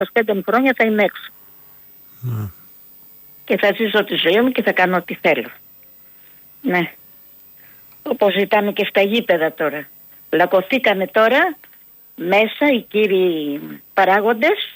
25 μου χρόνια θα είμαι έξω. Και θα ζήσω τη ζωή μου και θα κάνω ό,τι θέλω. Ναι. Όπως ζητάνε και στα γήπεδα τώρα. Λακωθήκανε τώρα μέσα οι κύριοι παράγοντες.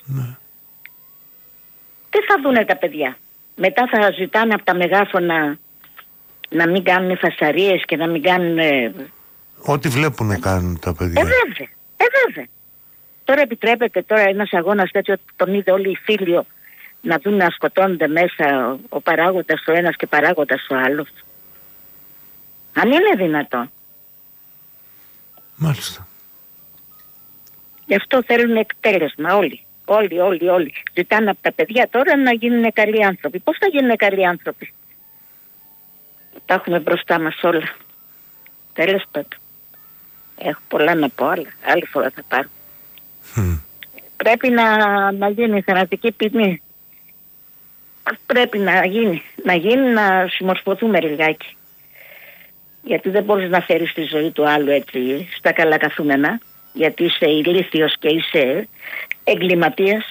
Τι θα δούνε τα παιδιά? Μετά θα ζητάνε από τα μεγάφωνα να μην κάνουν φασαρίες και να μην κάνουν... Ό,τι βλέπουν κάνουν τα παιδιά. Βέβαια. Τώρα επιτρέπεται τώρα ένας αγώνας τέτοιο, τον είδε όλοι οι φίλοι, να δουν να σκοτώνονται μέσα ο παράγοντας ο ένας και παράγοντας ο άλλος. Αν είναι δυνατόν. Μάλιστα. Γι' αυτό θέλουν εκτέλεσμα όλοι. Όλοι. Ζητάνε από τα παιδιά τώρα να γίνουν καλοί άνθρωποι. Πώς θα γίνουν καλοί άνθρωποι? Τα έχουμε μπροστά μας όλα. Τέλος πάντων. Έχω πολλά να πω, αλλά άλλη φορά θα πάρω. Πρέπει να γίνει θανατική ποινή. Πρέπει να γίνει, να συμμορφωθούμε λιγάκι. Γιατί δεν μπορείς να φέρεις τη ζωή του άλλου έτσι στα καλά καθούμενα. Γιατί είσαι ηλίθιος και είσαι εγκληματίας.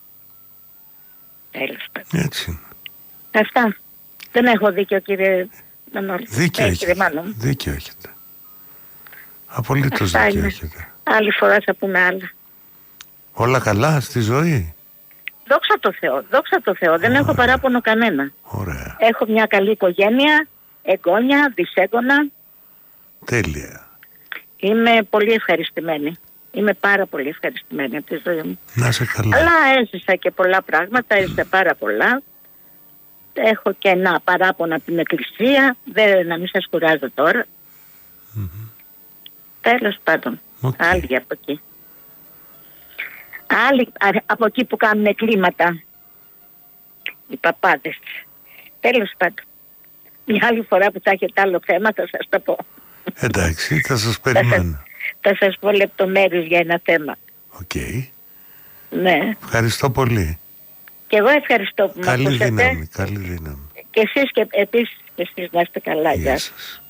Τέλος πάντων. Έτσι. Αυτά. Δεν έχω δίκιο, κύριε Μανώλη. Δίκιο έχετε. Απολύτως δίκιο έχετε. Άλλη φορά θα πούμε άλλα. Όλα καλά στη ζωή? Δόξα τω Θεώ. Δεν έχω παράπονο κανένα. Ωραία. Έχω μια καλή οικογένεια, εγγόνια, δυσέγγωνα. Τέλεια. Είμαι πολύ ευχαριστημένη. Είμαι πάρα πολύ ευχαριστημένη από τη ζωή μου. Να είσαι καλά. Αλλά έζησα και πολλά πράγματα, έζησα πάρα πολλά. Έχω και ένα παράπονο από την εκκλησία. Δεν να μην σας κουράζω τώρα. Τέλος πάντων. Άλλοι από εκεί. Άλλοι από εκεί που κάνουν κλίματα. Οι παπάδες. Τέλος πάντων. Μια άλλη φορά που θα έχετε άλλο θέμα θα σας το πω. Εντάξει, θα σας περιμένω. Θα σας πω λεπτομέρειες για ένα θέμα. Οκ. Ναι. Ευχαριστώ πολύ. Και εγώ ευχαριστώ που με ακούσατε. Καλή δύναμη. Και εσείς και επίσης και εσείς να είστε καλά. Γεια σας.